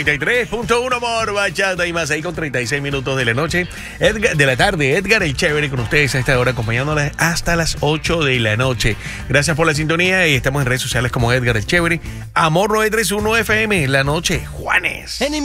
93.1 Amor Bachata y más ahí con 36 minutos de la noche. De la tarde, Edgar el Chévere con ustedes a esta hora, acompañándoles hasta las 8 de la noche. Gracias por la sintonía y estamos en redes sociales como Edgar el Chévere. Amor 931 FM, la noche, Juanes.